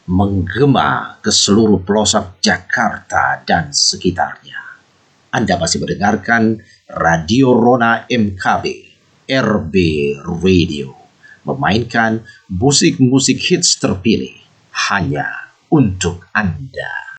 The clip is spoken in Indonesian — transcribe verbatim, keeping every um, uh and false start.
menggema ke seluruh pelosok Jakarta dan sekitarnya. Anda masih mendengarkan Radio Rona M K B, R B Radio, memainkan musik-musik hits terpilih hanya untuk Anda.